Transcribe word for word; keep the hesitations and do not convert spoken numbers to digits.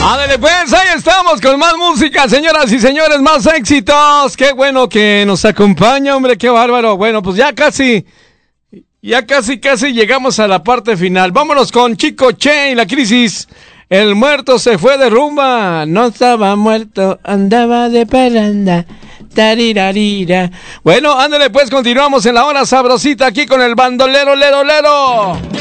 Ándale pues, ahí estamos con más música, señoras y señores, más éxitos. Qué bueno que nos acompaña, hombre, qué bárbaro. Bueno, pues ya casi, ya casi, casi llegamos a la parte final. Vámonos con Chico Che y La Crisis. El muerto se fue de rumba, no estaba muerto, andaba de parranda. Tarirarira. Bueno, ándale pues, continuamos en la hora sabrosita aquí con el bandolero, lero, lero.